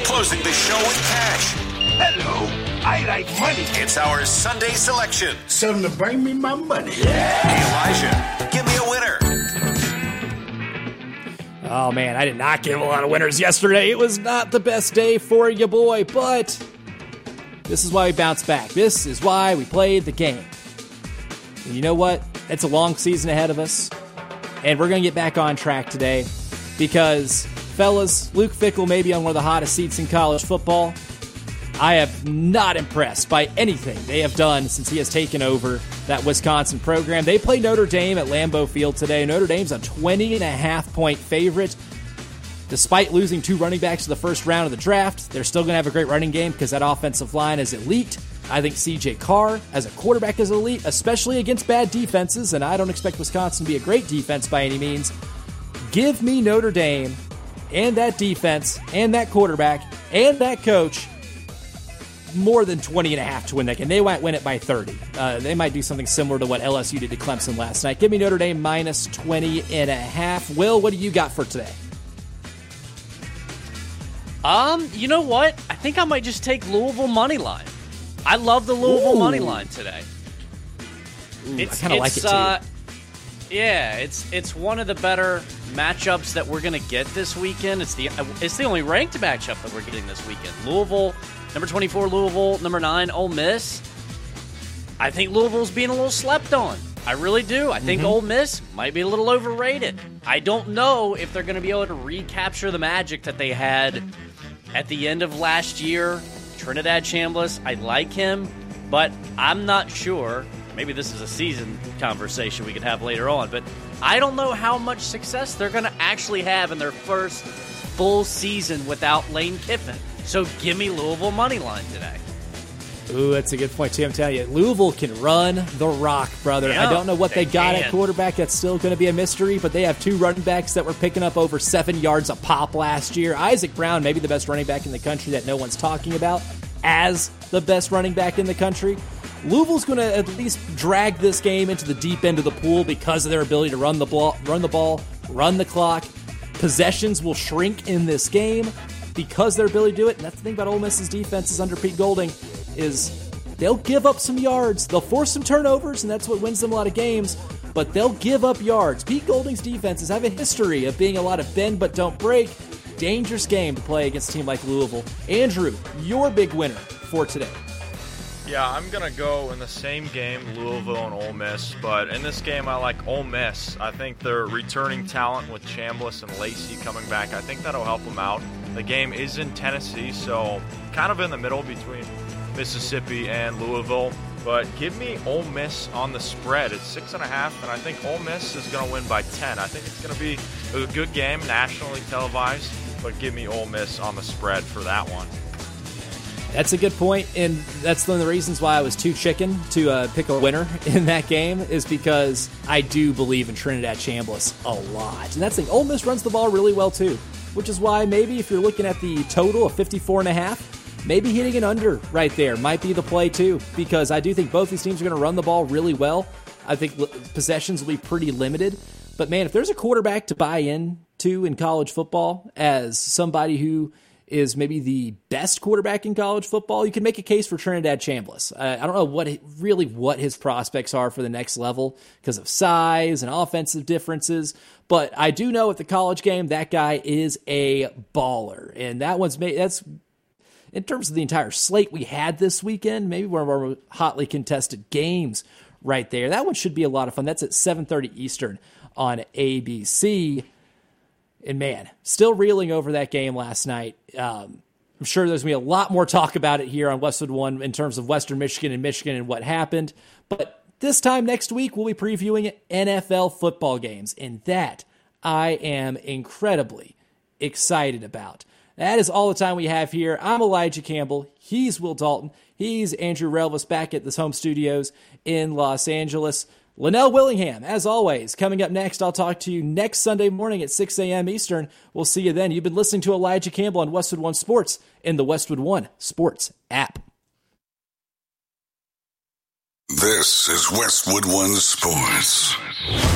Closing the show with cash. Hello, I like money. It's our Sunday selection. Something to bring me my money. Hey, Elijah, give me a winner. Oh, man, I did not give a lot of winners yesterday. It was not the best day for you, boy, but this is why we bounce back. This is why we played the game. And you know what? It's a long season ahead of us, and we're going to get back on track today because, fellas, Luke Fickell may be on one of the hottest seats in college football. I am not impressed by anything they have done since he has taken over that Wisconsin program. They play Notre Dame at Lambeau Field today. Notre Dame's a 20.5-point favorite. Despite losing 2 running backs in the first round of the draft, they're still going to have a great running game because that offensive line is elite. I think C.J. Carr as a quarterback is elite, especially against bad defenses, and I don't expect Wisconsin to be a great defense by any means. Give me Notre Dame and that defense and that quarterback and that coach more than 20.5 to win that game. They might win it by 30. They might do something similar to what LSU did to Clemson last night. Give me Notre Dame minus 20.5. Will, what do you got for today? You know what? I think I might just take Louisville money line. I love the Louisville money line today. I kind of like it too. Yeah, it's one of the better matchups that we're going to get this weekend. It's the only ranked matchup that we're getting this weekend. Louisville, number 24 Louisville, number 9 Ole Miss. I think Louisville's being a little slept on. I really do. I think Ole Miss might be a little overrated. I don't know if they're going to be able to recapture the magic that they had at the end of last year. Trinidad Chambliss, I like him, but I'm not sure. Maybe this is a season conversation we could have later on, but I don't know how much success they're going to actually have in their first full season without Lane Kiffin. So give me Louisville money line today. Ooh, that's a good point, too. I'm telling you, Louisville can run the rock, brother. Yeah, I don't know what they got can. at quarterback. That's still going to be a mystery, but they have 2 running backs that were picking up over 7 yards a pop last year. Isaac Brown, maybe the best running back in the country that no one's talking about as the best running back in the country. Louisville's going to at least drag this game into the deep end of the pool because of their ability to run the ball, run the clock. Possessions will shrink in this game because of their ability to do it. And that's the thing about Ole Miss's defense is under Pete Golding is they'll give up some yards. They'll force some turnovers, and that's what wins them a lot of games. But they'll give up yards. Pete Golding's defenses have a history of being a lot of bend but don't break. Dangerous game to play against a team like Louisville. Andrew, your big winner for today. Yeah, I'm going to go in the same game, Louisville and Ole Miss, but in this game I like Ole Miss. I think they're returning talent with Chambliss and Lacey coming back. I think that'll help them out. The game is in Tennessee, so kind of in the middle between Mississippi and Louisville, but give me Ole Miss on the spread. It's 6.5, and I think Ole Miss is going to win by 10. I think it's going to be a good game, nationally televised, but give me Ole Miss on the spread for that one. That's a good point, and that's one of the reasons why I was too chicken to pick a winner in that game is because I do believe in Trinidad Chambliss a lot. And that's the thing, Ole Miss runs the ball really well too, which is why maybe if you're looking at the total of 54.5, maybe hitting an under right there might be the play too, because I do think both these teams are going to run the ball really well. I think possessions will be pretty limited. But man, if there's a quarterback to buy into in college football as somebody who is maybe the best quarterback in college football, you can make a case for Trinidad Chambliss. I don't know what his prospects are for the next level because of size and offensive differences, but I do know at the college game, that guy is a baller. And that's in terms of the entire slate we had this weekend, maybe one of our hotly contested games right there. That one should be a lot of fun. That's at 7:30 Eastern on ABC. And man, still reeling over that game last night. I'm sure there's going to be a lot more talk about it here on Westwood One in terms of Western Michigan and what happened. But this time next week, we'll be previewing NFL football games. And that I am incredibly excited about. That is all the time we have here. I'm Elijah Campbell. He's Will Dalton. He's Andrew Relvis back at the home studios in Los Angeles. Linnell Willingham, as always, coming up next. I'll talk to you next Sunday morning at 6 a.m. Eastern. We'll see you then. You've been listening to Elijah Campbell on Westwood One Sports in the Westwood One Sports app. This is Westwood One Sports.